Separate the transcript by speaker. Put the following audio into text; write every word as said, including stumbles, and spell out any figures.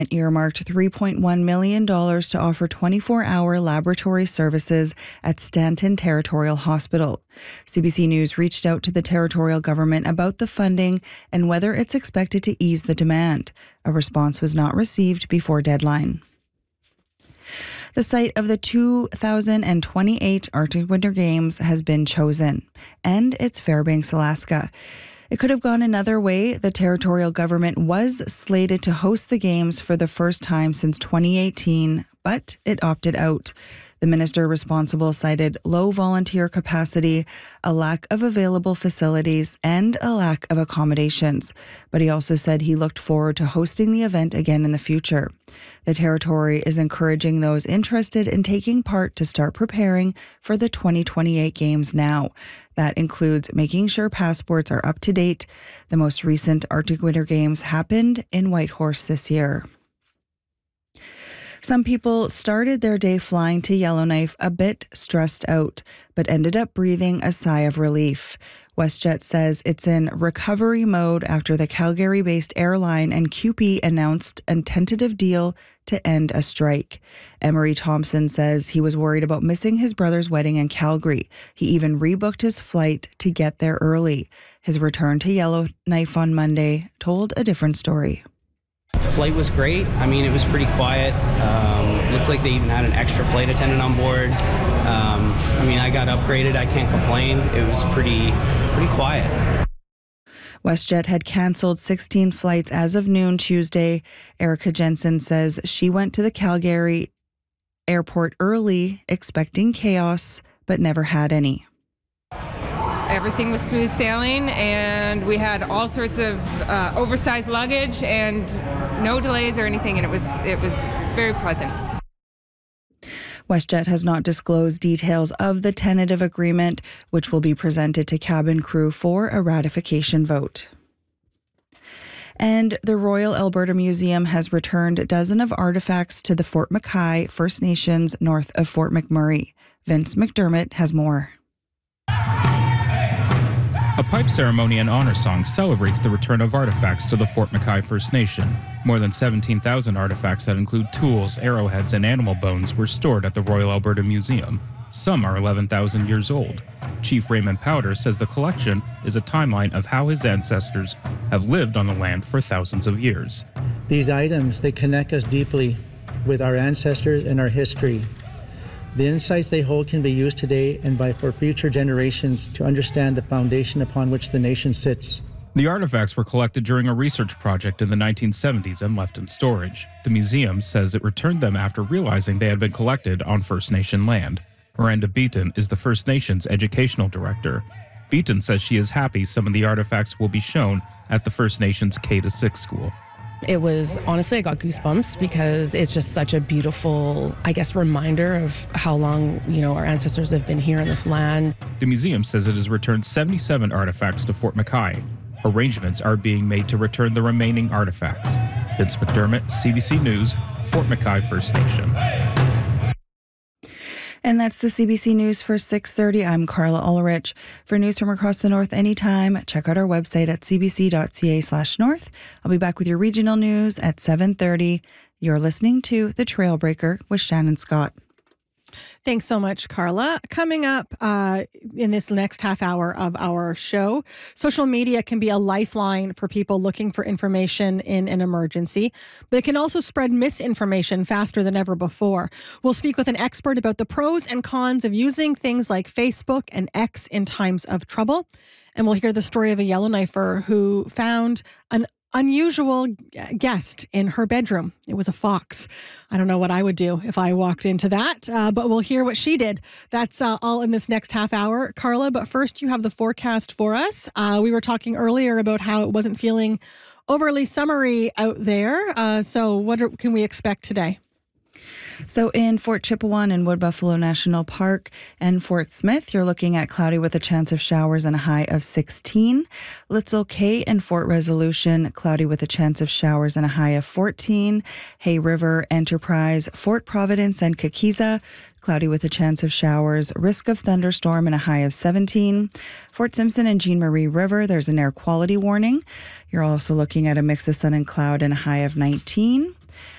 Speaker 1: earmarked three point one million dollars to offer twenty-four hour laboratory services at Stanton Territorial Hospital. C B C News reached out to the territorial government about the funding and whether it's expected to ease the demand. A response was not received before deadline. The site of the two thousand twenty-eight Arctic Winter Games has been chosen, and it's Fairbanks, Alaska. It could have gone another way. The territorial government was slated to host the Games for the first time since twenty eighteen, but it opted out. The minister responsible cited low volunteer capacity, a lack of available facilities, and a lack of accommodations. But he also said he looked forward to hosting the event again in the future. The territory is encouraging those interested in taking part to start preparing for the twenty twenty-eight Games now. That includes making sure passports are up to date. The most recent Arctic Winter Games happened in Whitehorse this year. Some people started their day flying to Yellowknife a bit stressed out, but ended up breathing a sigh of relief. WestJet says it's in recovery mode after the Calgary-based airline and C U P E announced a tentative deal to end a strike. Emery Thompson says he was worried about missing his brother's wedding in Calgary. He even rebooked his flight to get there early. His return to Yellowknife on Monday told a different story.
Speaker 2: The flight was great. I mean, it was pretty quiet. Um, looked like they even had an extra flight attendant on board. Um, I mean, I got upgraded. I can't complain. It was pretty, pretty quiet.
Speaker 1: WestJet had canceled sixteen flights as of noon Tuesday. Erica Jensen says she went to the Calgary airport early, expecting chaos, but never had any.
Speaker 3: Everything was smooth sailing, and we had all sorts of uh, oversized luggage and no delays or anything, and it was it was very pleasant.
Speaker 1: WestJet has not disclosed details of the tentative agreement, which will be presented to cabin crew for a ratification vote. And the Royal Alberta Museum has returned a dozen of artifacts to the Fort McKay First Nations north of Fort McMurray. Vince McDermott has more.
Speaker 4: A pipe ceremony and honor song celebrates the return of artifacts to the Fort McKay First Nation. More than seventeen thousand artifacts that include tools, arrowheads, and animal bones were stored at the Royal Alberta Museum. Some are eleven thousand years old. Chief Raymond Powder says the collection is a timeline of how his ancestors have lived on the land for thousands of years.
Speaker 5: These items, they connect us deeply with our ancestors and our history. The insights they hold can be used today and by for future generations to understand the foundation upon which the nation sits.
Speaker 4: The artifacts were collected during a research project in the nineteen seventies and left in storage. The museum says it returned them after realizing they had been collected on First Nation land. Miranda Beaton is the First Nations educational director. Beaton says she is happy some of the artifacts will be shown at the First Nations K to six school.
Speaker 6: It was, honestly, I got goosebumps because it's just such a beautiful, I guess, reminder of how long, you know, our ancestors have been here in this land.
Speaker 4: The museum says it has returned seventy-seven artifacts to Fort McKay. Arrangements are being made to return the remaining artifacts. Vince McDermott, C B C News, Fort McKay First Nation.
Speaker 1: And that's the C B C News for six thirty. I'm Carla Ulrich. For news from across the north anytime, check out our website at cbc.ca slash north. I'll be back with your regional news at seven thirty. You're listening to The Trailbreaker with Shannon Scott.
Speaker 7: Thanks so much, Carla. Coming up uh, in this next half hour of our show, social media can be a lifeline for people looking for information in an emergency, but it can also spread misinformation faster than ever before. We'll speak with an expert about the pros and cons of using things like Facebook and X in times of trouble. And we'll hear the story of a Yellowknifer who found an unusual guest in her bedroom. It was a fox. I don't know what I would do if I walked into that, uh, but we'll hear what she did. That's uh, all in this next half hour, Carla. But first, you have the forecast for us. Uh, we were talking earlier about how it wasn't feeling overly summery out there. Uh, so what are, can we expect today?
Speaker 1: So in Fort Chipewyan and Wood Buffalo National Park and Fort Smith, you're looking at cloudy with a chance of showers and a high of sixteen. Litzel Cay and Fort Resolution, cloudy with a chance of showers and a high of fourteen. Hay River, Enterprise, Fort Providence and Kakiza, cloudy with a chance of showers, risk of thunderstorm and a high of seventeen. Fort Simpson and Jean Marie River, there's an air quality warning. You're also looking at a mix of sun and cloud and a high of nineteen.